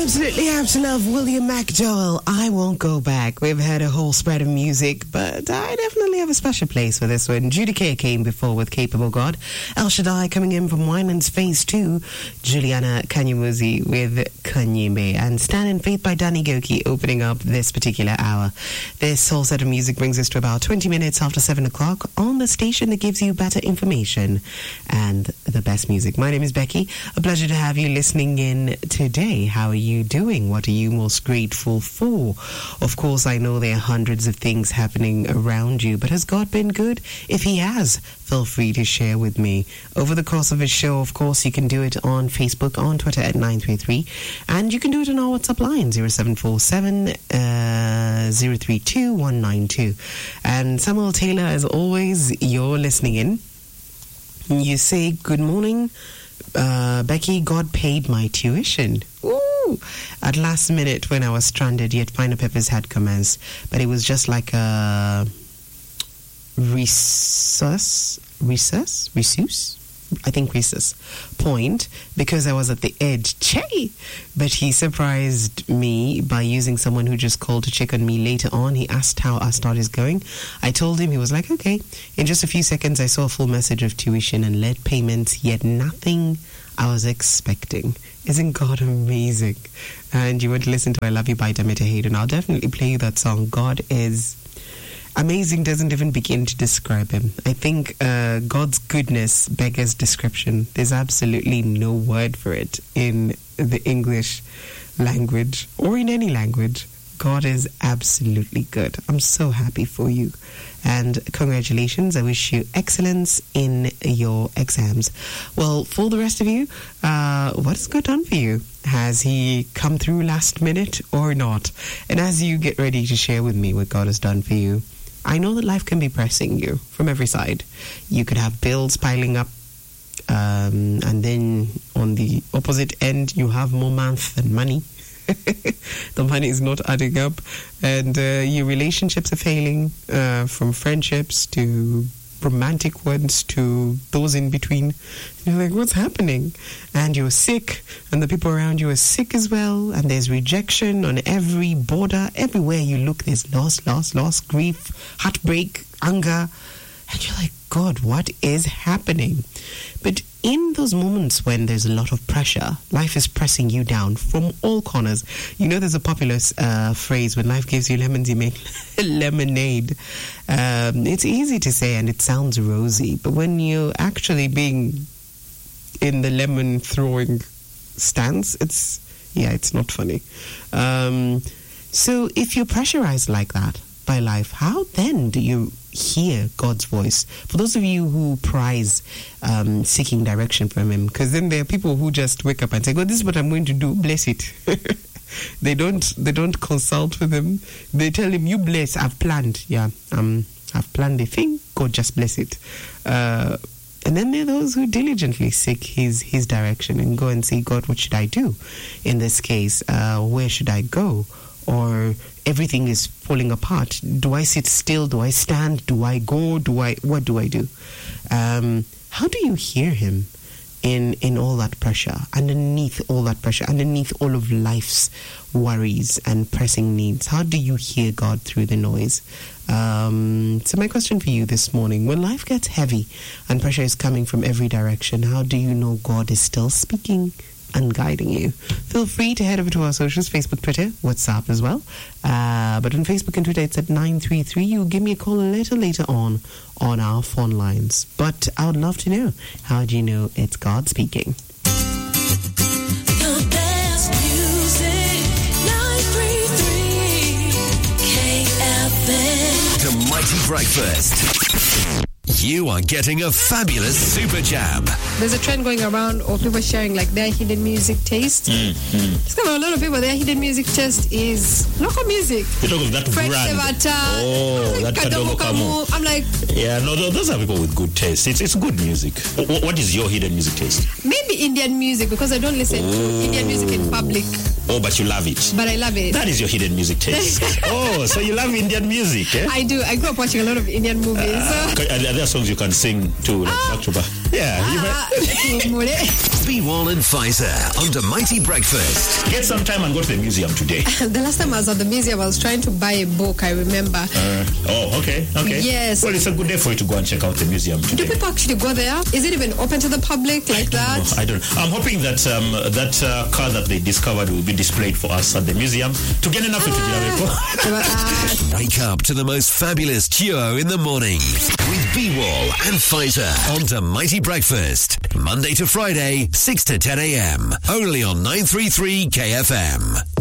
absolutely have to love William McDowell. I won't go back. We've had a whole spread of music, but I definitely have a special place for this one. Judy Kay came before with Capable God. El Shaddai coming in from Winelands Phase 2. Juliana Kanyamuzi with Kanyembe. And Stand in Faith by Danny Goki opening up this particular hour. This whole set of music brings us to about 20 minutes after 7 o'clock on the station that gives you better information and the best music. My name is Becky. A pleasure to have you listening in today. How are you doing? What are you most grateful for? Of course, I know there are hundreds of things happening around you, but has God been good? If He has, feel free to share with me. Over the course of a show, of course, you can do it on Facebook, on Twitter at 933, and you can do it on our WhatsApp line, 0747 032 192. And Samuel Taylor, as always, you're listening in. You say, good morning, Becky, God paid my tuition. Ooh. At last minute when I was stranded, yet Finer Peppers had commenced. But it was just like a recess point, because I was at the edge. Che! But he surprised me by using someone who just called to check on me later on. He asked how our start is going. I told him. He was like, okay. In just a few seconds, I saw a full message of tuition and late payments, yet nothing I was expecting. Isn't God amazing? And you want to listen to I Love You by Damita Hayden. I'll definitely play you that song. God is amazing, doesn't even begin to describe Him. I think God's goodness beggars description. There's absolutely no word for it in the English language or in any language. God is absolutely good. I'm so happy for you. And congratulations. I wish you excellence in your exams. Well, for the rest of you, what has God done for you? Has He come through last minute or not? And as you get ready to share with me what God has done for you, I know that life can be pressing you from every side. You could have bills piling up, and then on the opposite end, you have more month than money. The money is not adding up, and your relationships are failing, from friendships to romantic ones to those in between. You're like, what's happening? And you're sick, and the people around you are sick as well, and there's rejection on every border. Everywhere you look, there's loss, grief, heartbreak, anger. And you're like, God, what is happening? But in those moments when there's a lot of pressure, life is pressing you down from all corners. You know, there's a popular phrase, when life gives you lemons, you make lemonade. It's easy to say and it sounds rosy, but when you're actually being in the lemon throwing stance, it's not funny. So if you're pressurized like that by life, how then do you hear God's voice? For those of you who prize seeking direction from Him, because then there are people who just wake up and say, God, this is what I'm going to do, bless it. They don't consult with Him. They tell Him, you bless, I've planned. I've planned a thing, God just bless it. And then there are those who diligently seek his direction and go and say, God, what should I do? In this case, where should I go? Or everything is falling apart. Do I sit still? Do I stand? Do I go? What do I do? How do you hear Him in all that pressure, underneath all that pressure, underneath all of life's worries and pressing needs? How do you hear God through the noise? So my question for you this morning, when life gets heavy and pressure is coming from every direction, how do you know God is still speaking and guiding you? Feel free to head over to our socials, Facebook, Twitter, WhatsApp as well. But on Facebook and Twitter, it's at 933. You give me a call a little later on our phone lines. But I would love to know, how do you know it's God speaking? The best music, 933 KFM. To Mighty Breakfast. You are getting a fabulous super jam. There's a trend going around of people sharing like their hidden music taste. It's kind of a lot of people, their hidden music taste is local music. You talk of that French brand. Sevata, That Kadogo Kamu. I'm like, yeah, no, those are people with good taste. It's good music. What is your hidden music taste? maybe Indian music, because I don't listen to Indian music in public. Oh, but you love it. But I love it. That is your hidden music taste. Oh, so you love Indian music, eh? I do. I grew up watching a lot of Indian movies. Are there songs you can sing too? Like, yeah. Speed B-Wall and Pfizer on the Mighty Breakfast. Get some time and go to the museum today. The last time I was at the museum, I was trying to buy a book, I remember. Okay. Yes. Well, it's a good day for you to go and check out the museum Do today. people actually go there? Is it even open to the public like that? I don't know. I'm hoping that that car that they discovered will be displayed for us at the museum. To get enough Wake up to the most fabulous duo in the morning with B-Wall and Pfizer on the Mighty Breakfast. Monday to Friday, 6 to 10 a.m. Only on 933 KFM.